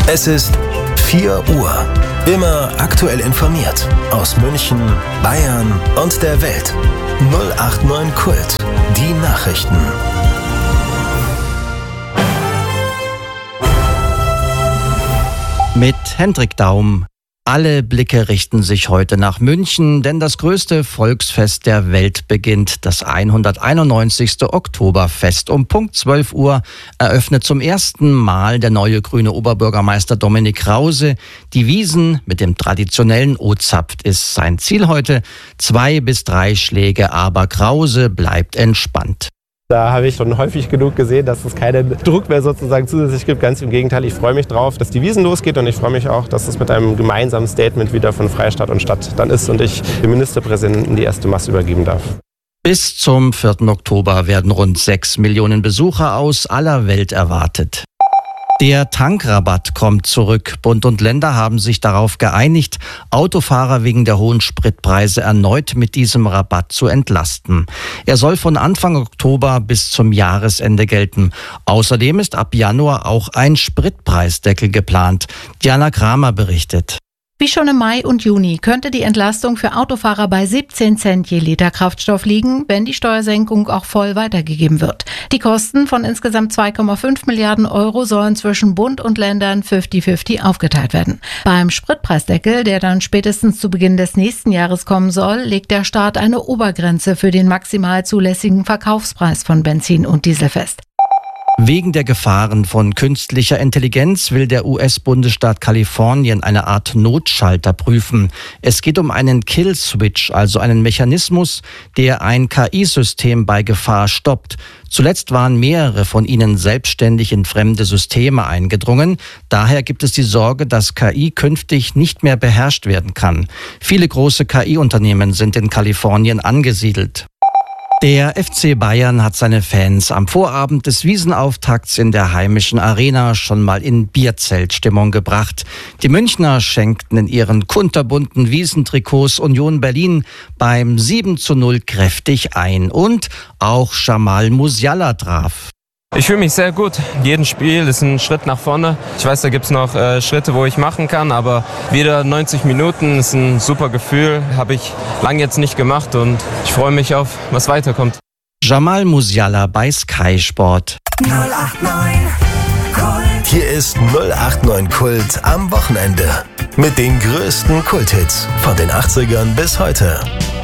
Es ist 4 Uhr. Immer aktuell informiert. Aus München, Bayern und der Welt. 089 Kult. Die Nachrichten. Mit Hendrik Daum. Alle Blicke richten sich heute nach München, denn das größte Volksfest der Welt beginnt. Das 191. Oktoberfest. Um Punkt 12 Uhr eröffnet zum ersten Mal der neue grüne Oberbürgermeister Dominik Krause die Wiesn mit dem traditionellen O-Zapft. Ist sein Ziel heute 2 bis 3 Schläge, aber Krause bleibt entspannt. Da habe ich schon häufig genug gesehen, dass es keinen Druck mehr sozusagen zusätzlich gibt. Ganz im Gegenteil, ich freue mich drauf, dass die Wiesn losgeht und ich freue mich auch, dass es mit einem gemeinsamen Statement wieder von Freistaat und Stadt dann ist und ich dem Ministerpräsidenten die erste Masse übergeben darf. Bis zum 4. Oktober werden rund 6 Millionen Besucher aus aller Welt erwartet. Der Tankrabatt kommt zurück. Bund und Länder haben sich darauf geeinigt, Autofahrer wegen der hohen Spritpreise erneut mit diesem Rabatt zu entlasten. Er soll von Anfang Oktober bis zum Jahresende gelten. Außerdem ist ab Januar auch ein Spritpreisdeckel geplant. Diana Kramer berichtet. Wie schon im Mai und Juni könnte die Entlastung für Autofahrer bei 17 Cent je Liter Kraftstoff liegen, wenn die Steuersenkung auch voll weitergegeben wird. Die Kosten von insgesamt 2,5 Milliarden Euro sollen zwischen Bund und Ländern 50-50 aufgeteilt werden. Beim Spritpreisdeckel, der dann spätestens zu Beginn des nächsten Jahres kommen soll, legt der Staat eine Obergrenze für den maximal zulässigen Verkaufspreis von Benzin und Diesel fest. Wegen der Gefahren von künstlicher Intelligenz will der US-Bundesstaat Kalifornien eine Art Notschalter prüfen. Es geht um einen Kill-Switch, also einen Mechanismus, der ein KI-System bei Gefahr stoppt. Zuletzt waren mehrere von ihnen selbstständig in fremde Systeme eingedrungen. Daher gibt es die Sorge, dass KI künftig nicht mehr beherrscht werden kann. Viele große KI-Unternehmen sind in Kalifornien angesiedelt. Der FC Bayern hat seine Fans am Vorabend des Wiesenauftakts in der heimischen Arena schon mal in Bierzeltstimmung gebracht. Die Münchner schenkten in ihren kunterbunten Wiesentrikots Union Berlin beim 7:0 kräftig ein. Und auch Jamal Musiala traf. Ich fühle mich sehr gut. Jedes Spiel ist ein Schritt nach vorne. Ich weiß, da gibt es noch Schritte, wo ich machen kann, aber wieder 90 Minuten ist ein super Gefühl. Habe ich lange jetzt nicht gemacht und ich freue mich auf, was weiterkommt. Jamal Musiala bei Sky Sport. 089 Kult. Hier ist 089 Kult am Wochenende. Mit den größten Kulthits von den 80ern bis heute.